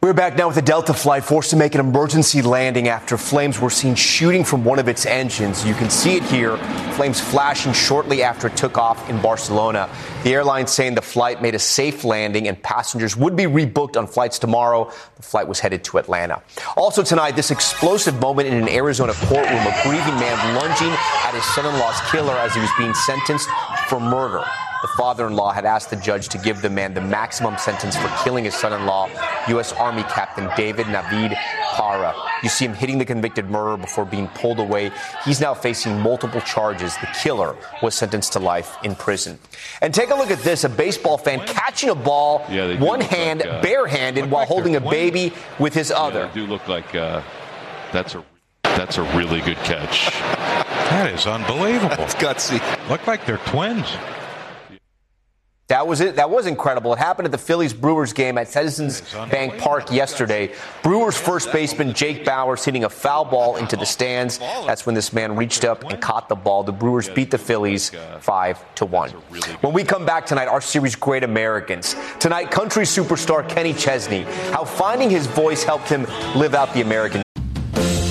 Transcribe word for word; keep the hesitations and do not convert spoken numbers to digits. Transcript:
We're back now with a Delta flight forced to make an emergency landing after flames were seen shooting from one of its engines. You can see it here, flames flashing shortly after it took off in Barcelona. The airline saying the flight made a safe landing and passengers would be rebooked on flights tomorrow. The flight was headed to Atlanta. Also tonight, this explosive moment in an Arizona courtroom, a grieving man lunging at his son-in-law's killer as he was being sentenced for murder. The father-in-law had asked the judge to give the man the maximum sentence for killing his son-in-law, U S. Army Captain David Navid Para. You see him hitting the convicted murderer before being pulled away. He's now facing multiple charges. The killer was sentenced to life in prison. And take a look at this, a baseball fan catching a ball, yeah, one hand, like, uh, barehanded, while like holding a baby with his other. Yeah, they do look like uh, that's a that's a really good catch. That is unbelievable. It's gutsy. Look like they're twins. That was it. That was incredible. It happened at the Phillies-Brewers game at Citizens Bank Park yesterday. Brewers first baseman Jake Bauers hitting a foul ball into the stands. That's when this man reached up and caught the ball. The Brewers beat the Phillies five to one. When we come back tonight, our series Great Americans. Tonight, country superstar Kenny Chesney. How finding his voice helped him live out the American